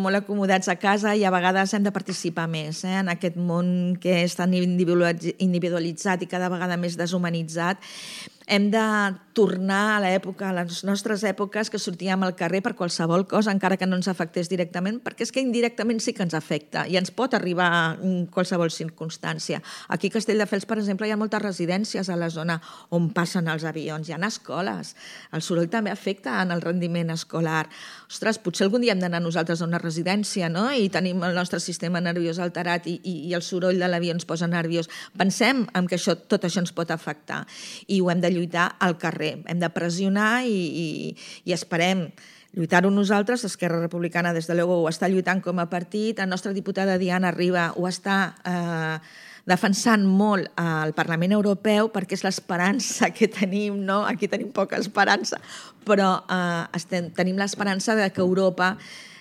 molt acomodats a casa i a vegades hem de participar més en aquest món que és tan individualitzat i cada vegada més deshumanitzat. Hem de tornar a l'època, a les nostres èpoques, que sortíem al carrer per qualsevol cosa, encara que no ens afectés directament, perquè és que indirectament sí que ens afecta i ens pot arribar en qualsevol circumstància. Aquí a Castelldefels, per exemple, hi ha moltes residències a la zona on passen els avions, hi ha escoles. El soroll també afecta en el rendiment escolar. Ostres, potser algun dia hem d'anar nosaltres a una residència, no? I tenim el nostre sistema nerviós alterat i el soroll de l'avió ens posa nerviós. Pensem en que tot això ens pot afectar i ho hem de lluitar al carrer. Hem de pressionar i esperem lluitar-ho nosaltres. Esquerra Republicana, des de luego, ho està lluitant com a partit. La nostra diputada Diana Riba ho està defensant molt al Parlament Europeu perquè és l'esperança que tenim, no? Aquí tenim poca esperança, però tenim l'esperança de que Europa,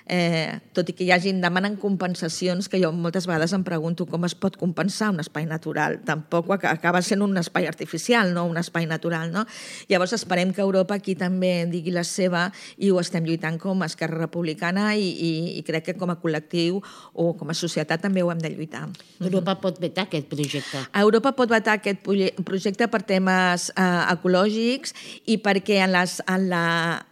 tot i que demanen compensacions, que jo moltes vegades em pregunto com es pot compensar un espai natural. Tampoc acaba sent un espai artificial, no un espai natural, no? Llavors esperem que Europa aquí també digui la seva i ho estem lluitant com a Esquerra Republicana i crec que com a col·lectiu o com a societat també ho hem de lluitar. Europa pot vetar aquest projecte? Europa pot vetar aquest projecte per temes ecològics i perquè en la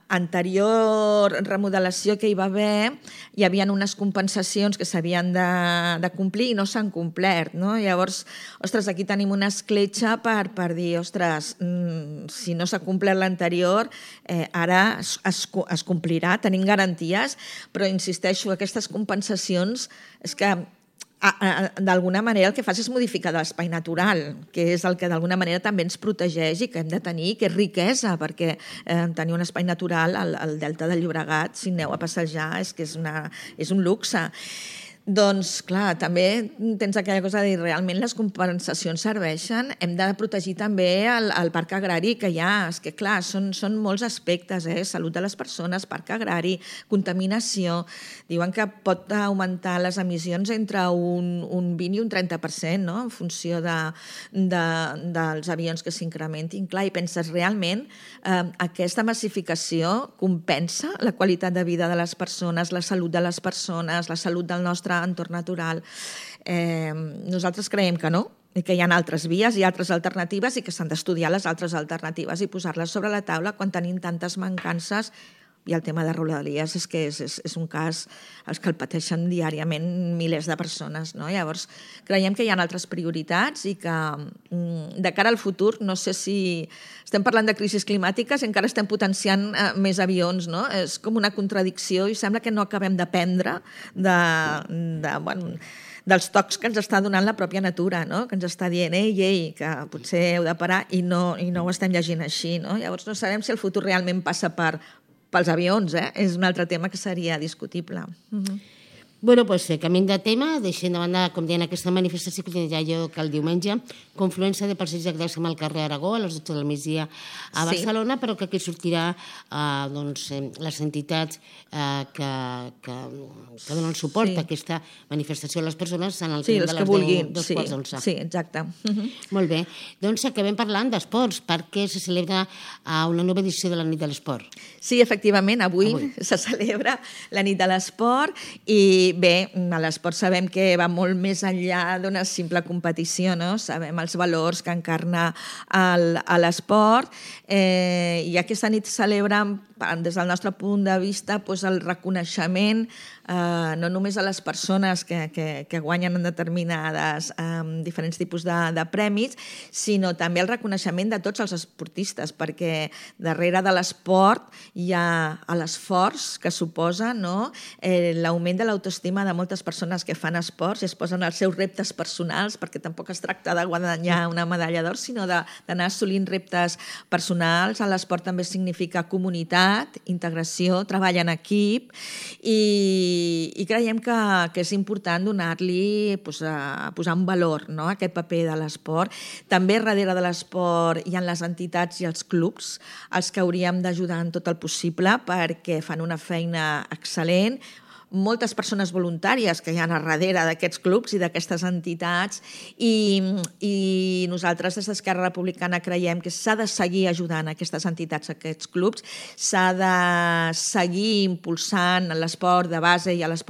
anterior remodelació que hi va haver hi havia unes compensacions que s'havien de complir i no s'han complert, no? Llavors, ostres, aquí tenim una escletxa per dir, ostres, si no s'ha complert l'anterior, ara es complirà, tenim garanties, però insisteixo, aquestes compensacions és que d'alguna manera el que fas és modificar l'espai natural, que és el que d'alguna manera també ens protegeix i que hem de tenir, que és riquesa, perquè tenir un espai natural al Delta del Llobregat, si aneu a passejar, és que és un luxe. Doncs, clar, també tens aquella cosa de dir, realment les compensacions serveixen, hem de protegir també el parc agrari que hi ha, és que clar, són molts aspectes, salut de les persones, parc agrari, contaminació, diuen que pot augmentar les emissions entre un 20 i un 30%, no? En funció dels avions que s'incrementin. Clar, i penses, realment aquesta massificació compensa la qualitat de vida de les persones, la salut de les persones, la salut del nostre entorn natural? Nosaltres creiem que no, i que hi ha altres vies i altres alternatives i que s'han d'estudiar les altres alternatives i posar-les sobre la taula quan tenim tantes mancances. I el tema de Rodalies és que és un cas que el pateixen diàriament milers de persones, no? Llavors, creiem que hi ha altres prioritats i que de cara al futur, no sé si estem parlant de crisis climàtiques i encara estem potenciant més avions, no? És com una contradicció i sembla que no acabem d'aprendre dels tocs que ens està donant la pròpia natura, no? Que ens està dient, ei, que potser heu de parar i no ho estem llegint així, no? Llavors no sabem si el futur realment passa pels avions, és un altre tema que seria discutible. Bueno, doncs, canviant de tema, deixem de banda, com deien, aquesta manifestació que tindrà lloc el diumenge, confluència de passeig de Gràcia amb el carrer Aragó a les 12 del migdia a Barcelona, però que aquí sortirà les entitats que donen suport a aquesta manifestació a les persones en el temps de les 10:11. Sí, exacte. Molt bé. Doncs acabem parlant d'esports, perquè se celebra una nova edició de la nit de l'esport. Sí, efectivament, avui se celebra la nit de l'esport i bé, a l'esport sabem que va molt més enllà d'una simple competició, no? Sabem els valors que encarna l'esport i aquesta nit celebra, des del nostre punt de vista, el reconeixement no només a les persones que guanyen en determinades diferents tipus de premis, sinó també el reconeixement de tots els esportistes, perquè darrere de l'esport hi ha l'esforç que suposa l'augment de l'autoestima de moltes persones que fan esports i es posen els seus reptes personals, perquè tampoc es tracta de guanyar una medalla d'or, sinó d'anar assolint reptes personals. L'esport també significa comunitat, integració, treball en equip i creiem que és important donar-li, posar en valor aquest paper de l'esport. També darrere de l'esport hi ha les entitats i els clubs, els que hauríem d'ajudar en tot el possible perquè fan una feina excel·lent, moltes persones voluntàries que hi ha a darrere d'aquests clubs i d'aquestes entitats i nosaltres des d'Esquerra Republicana creiem que s'ha de seguir ajudant aquestes entitats, aquests clubs, s'ha de seguir impulsant l'esport de base i l'esport